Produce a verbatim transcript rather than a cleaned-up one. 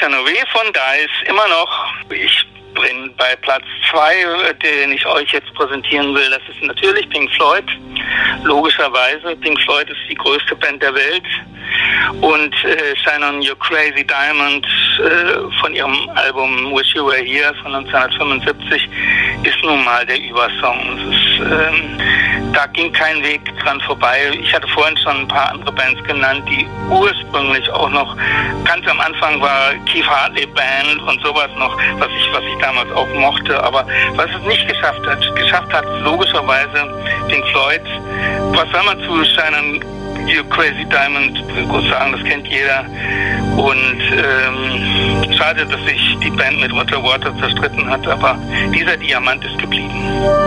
Chanové von Dice, immer noch. Ich bin bei Platz zwei, den ich euch jetzt präsentieren will. Das ist natürlich Pink Floyd. Logischerweise, Pink Floyd ist die größte Band der Welt. Und äh, Shine on Your Crazy Diamond äh, von ihrem Album Wish You Were Here von neunzehnhundertfünfundsiebzig ist nun mal der Übersong. Es ist, ähm, da ging kein Weg dran vorbei. Ich hatte vorhin schon ein paar andere Bands genannt, die ursprünglich auch noch ganz am Anfang war Keith Hartley Band und sowas noch, was ich, was ich damals auch mochte. Aber was es nicht geschafft hat, geschafft hat logischerweise Pink Floyd. Was soll man zu Shine on Your Crazy Diamond gut sagen, das kennt jeder. Und ähm, schade, dass sich die Band mit Roger Waters zerstritten hat, aber dieser Diamant ist geblieben.